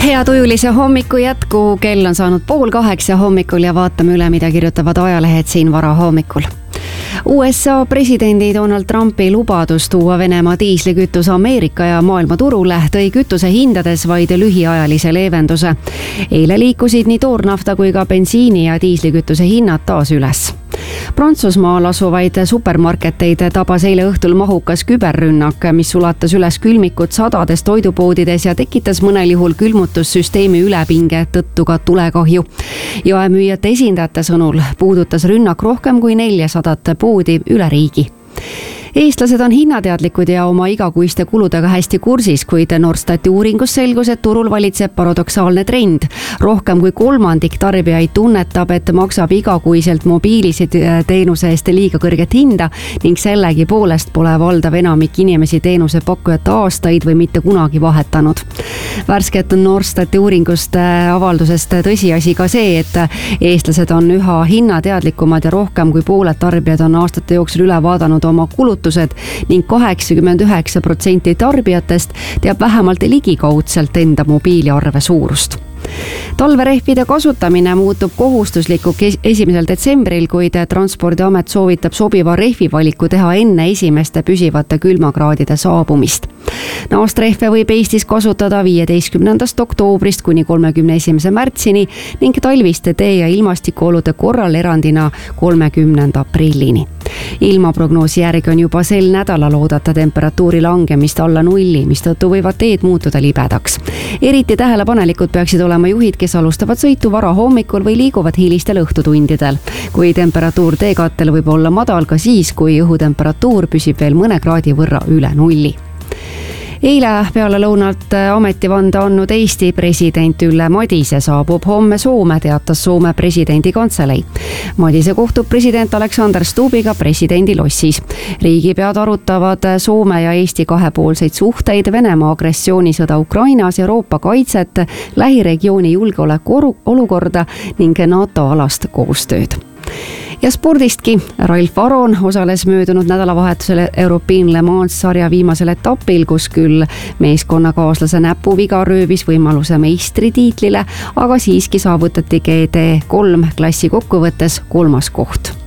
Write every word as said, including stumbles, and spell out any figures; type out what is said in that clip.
Hea tujulise hommiku jätku, kell on saanud pool kaheksa hommikul ja vaatame üle, mida kirjutavad ajalehed siin vara hommikul. U S A presidendi Donald Trumpi lubadus tuua Venemaa diislikütus Ameerika ja maailma turule tõi kütuse hindades vaid lühiajalise leevenduse. Eile liikusid nii toornafta kui ka bensiini ja diislikütuse hinnad taas üles. Prantsusmaal asuvaid supermarketeid tabas eile õhtul mahukas küberrünnak, mis ulatas üles külmikud sadades toidupoodides ja tekitas mõnel juhul külmutussüsteemi ülepinge tõttu ka tulekahju. Jaemüüjate esindajate sõnul puudutas rünnak rohkem kui neljasadat poodi üle riigi. Eestlased on hinnateadlikud ja oma igakuiste kuludega hästi kursis, kuid Norstati uuringus selgus, et turul valitseb paradoksaalne trend. Rohkem kui kolmandik tarbijaid tunnetab, et maksab igakuiselt mobiilise teenuse eest liiga kõrget hinda ning sellegi poolest pole valdav enamik inimesi teenuse pakkujat aastaid või mitte kunagi vahetanud. Värsket Norstati uuringust avaldusest tõsiasi ka see, et eestlased on üha hinnateadlikumad ja rohkem kui pooled tarbijad on aastate jooksul üle vaadanud oma kulutused ning kaheksakümmend üheksa protsenti tarbijatest teab vähemalt ligikaudselt enda mobiiliarve suurust. Talverehvide kasutamine muutub kohustuslikuks esimesel detsembril, kuid Transpordiamet soovitab sobiva rehvivaliku teha enne esimeste püsivate külmakraadide saabumist. Naastrehve võib Eestis kasutada viieteistkümnendast oktoobrist kuni kolmekümne esimese märtsini ning talviste tee- ja ilmastikuolude korral erandina kolmekümnenda aprillini. Ilmaprognoosi järgi on juba sel nädalal oodata temperatuuri langemist alla nulli, mistõttu võivad teed muutuda libedaks. Eriti tähelepanelikud peaksid olema juhid, kes alustavad sõitu vara hommikul või liiguvad hilistel õhtutundidel. Kui temperatuur teekattel võib olla madal ka siis, kui õhutemperatuur püsib veel mõne kraadi võrra üle nulli. Eile peale lõunalt ametivande andnud Eesti president Ülle Madise saabub homme Soome, teatas Soome presidendi kantselei. Madise kohtub president Alexander Stubbiga presidendi lossis. Riigipead arutavad Soome ja Eesti kahepoolseid suhteid, Venemaa agressioonisõda Ukrainas, Euroopa kaitset, lähiregiooni julgeoleku olukorda ning NATO alast koostööd. Ja spordistki. Ralf Aron osales möödunud nädalavahetusel European Le Mans sarja viimasel etapil, kus küll meeskonnakaaslase näpuviga röövis võimaluse meistritiitlile, aga siiski saavutati G T kolm klassi kokkuvõttes kolmas koht.